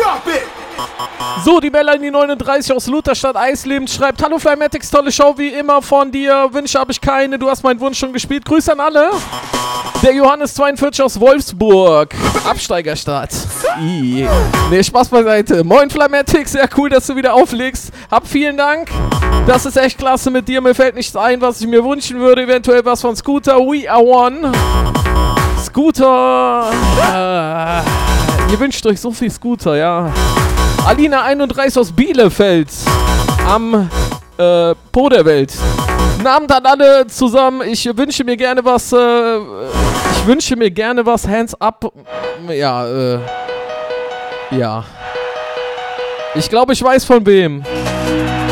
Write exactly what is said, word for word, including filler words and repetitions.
So, die Melanie neununddreißig aus Lutherstadt Eisleben schreibt: Hallo Flymatics, tolle Show wie immer von dir. Wünsche habe ich keine, du hast meinen Wunsch schon gespielt. Grüße an alle. Der Johannes zweiundvierzig aus Wolfsburg, Absteigerstadt. I. Nee, Spaß beiseite. Moin Flymatics, sehr cool, dass du wieder auflegst. Hab vielen Dank. Das ist echt klasse mit dir. Mir fällt nichts ein, was ich mir wünschen würde. Eventuell was von Scooter. We are one. Scooter. Äh, ihr wünscht euch so viel Scooter, ja. Alina einunddreißig aus Bielefeld. Am äh, Po der Welt. Guten Abend an alle zusammen. Ich wünsche mir gerne was. Äh, ich wünsche mir gerne was. Hands up. Ja, äh. Ja. Ich glaube, ich weiß von wem.